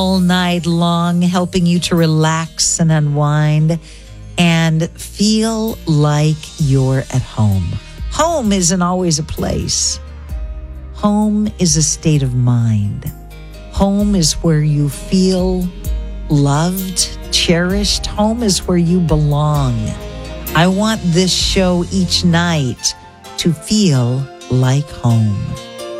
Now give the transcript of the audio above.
all night long, helping you to relax and unwind and feel like you're at home. Home isn't always a place. Home is a state of mind. Home is where you feel loved, cherished. Home is where you belong. I want this show each night to feel like home.